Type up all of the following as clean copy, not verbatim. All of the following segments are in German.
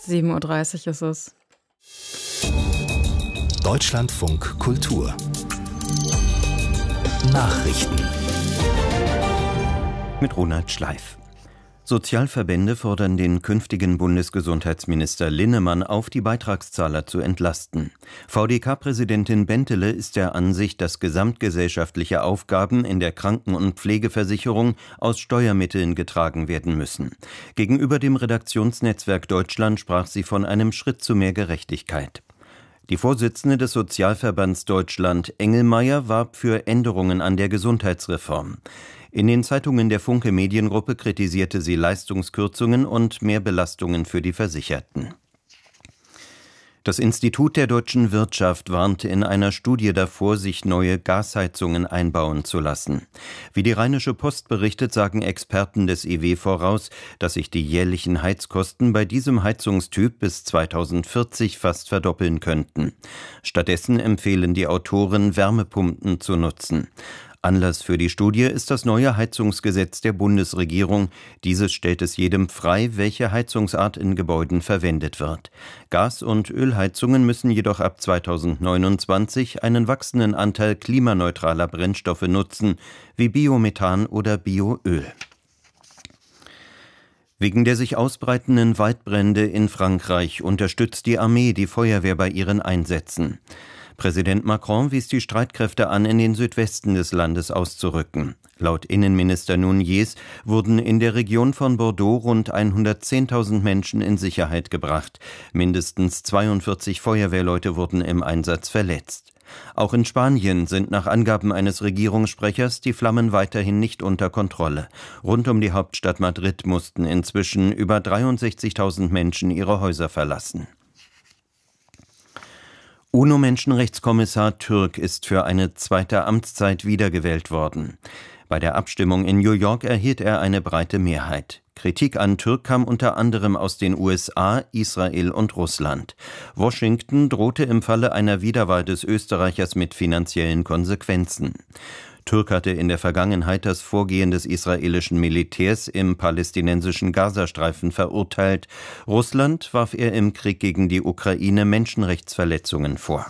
7:30 Uhr ist es. Deutschlandfunk Kultur Nachrichten mit Ronald Schleif. Sozialverbände fordern den künftigen Bundesgesundheitsminister Linnemann auf, die Beitragszahler zu entlasten. VDK-Präsidentin Bentele ist der Ansicht, dass gesamtgesellschaftliche Aufgaben in der Kranken- und Pflegeversicherung aus Steuermitteln getragen werden müssen. Gegenüber dem Redaktionsnetzwerk Deutschland sprach sie von einem Schritt zu mehr Gerechtigkeit. Die Vorsitzende des Sozialverbands Deutschland, Engelmeier, warb für Änderungen an der Gesundheitsreform. In den Zeitungen der Funke Mediengruppe kritisierte sie Leistungskürzungen und Mehrbelastungen für die Versicherten. Das Institut der deutschen Wirtschaft warnte in einer Studie davor, sich neue Gasheizungen einbauen zu lassen. Wie die Rheinische Post berichtet, sagen Experten des IW voraus, dass sich die jährlichen Heizkosten bei diesem Heizungstyp bis 2040 fast verdoppeln könnten. Stattdessen empfehlen die Autoren, Wärmepumpen zu nutzen. Anlass für die Studie ist das neue Heizungsgesetz der Bundesregierung. Dieses stellt es jedem frei, welche Heizungsart in Gebäuden verwendet wird. Gas- und Ölheizungen müssen jedoch ab 2029 einen wachsenden Anteil klimaneutraler Brennstoffe nutzen, wie Biomethan oder Bioöl. Wegen der sich ausbreitenden Waldbrände in Frankreich unterstützt die Armee die Feuerwehr bei ihren Einsätzen. Präsident Macron wies die Streitkräfte an, in den Südwesten des Landes auszurücken. Laut Innenminister Nunez wurden in der Region von Bordeaux rund 110.000 Menschen in Sicherheit gebracht. Mindestens 42 Feuerwehrleute wurden im Einsatz verletzt. Auch in Spanien sind nach Angaben eines Regierungssprechers die Flammen weiterhin nicht unter Kontrolle. Rund um die Hauptstadt Madrid mussten inzwischen über 63.000 Menschen ihre Häuser verlassen. UNO-Menschenrechtskommissar Türk ist für eine zweite Amtszeit wiedergewählt worden. Bei der Abstimmung in New York erhielt er eine breite Mehrheit. Kritik an Türk kam unter anderem aus den USA, Israel und Russland. Washington drohte im Falle einer Wiederwahl des Österreichers mit finanziellen Konsequenzen. Türk hatte in der Vergangenheit das Vorgehen des israelischen Militärs im palästinensischen Gazastreifen verurteilt. Russland warf er im Krieg gegen die Ukraine Menschenrechtsverletzungen vor.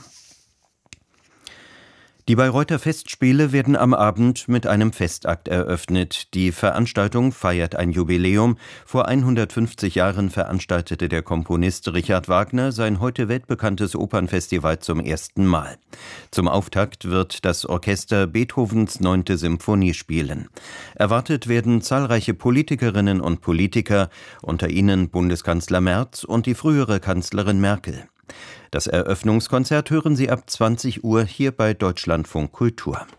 Die Bayreuther Festspiele werden am Abend mit einem Festakt eröffnet. Die Veranstaltung feiert ein Jubiläum. Vor 150 Jahren veranstaltete der Komponist Richard Wagner sein heute weltbekanntes Opernfestival zum ersten Mal. Zum Auftakt wird das Orchester Beethovens 9. Symphonie spielen. Erwartet werden zahlreiche Politikerinnen und Politiker, unter ihnen Bundeskanzler Merz und die frühere Kanzlerin Merkel. Das Eröffnungskonzert hören Sie ab 20 Uhr hier bei Deutschlandfunk Kultur.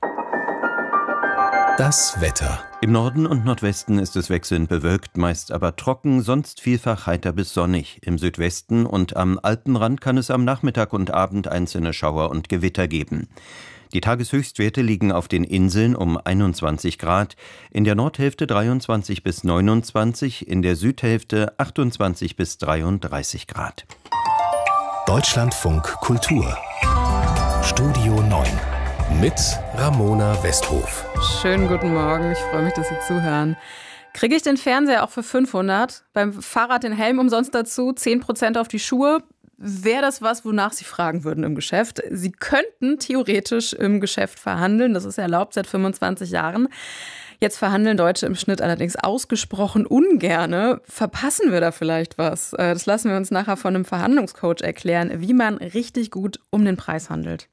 Das Wetter. Im Norden und Nordwesten ist es wechselnd bewölkt, meist aber trocken, sonst vielfach heiter bis sonnig. Im Südwesten und am Alpenrand kann es am Nachmittag und Abend einzelne Schauer und Gewitter geben. Die Tageshöchstwerte liegen auf den Inseln um 21 Grad, in der Nordhälfte 23 bis 29, in der Südhälfte 28 bis 33 Grad. Deutschlandfunk Kultur Studio 9 mit Ramona Westhof. Schönen guten Morgen, ich freue mich, dass Sie zuhören. Kriege ich den Fernseher auch für 500? Beim Fahrrad den Helm umsonst dazu, 10% auf die Schuhe? Wäre das was, wonach Sie fragen würden im Geschäft? Sie könnten theoretisch im Geschäft verhandeln, das ist erlaubt seit 25 Jahren. Jetzt verhandeln Deutsche im Schnitt allerdings ausgesprochen ungerne. Verpassen wir da vielleicht was? Das lassen wir uns nachher von einem Verhandlungscoach erklären, wie man richtig gut um den Preis handelt.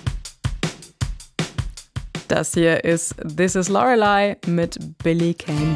Das hier ist This is Lorelei mit Billy Kane.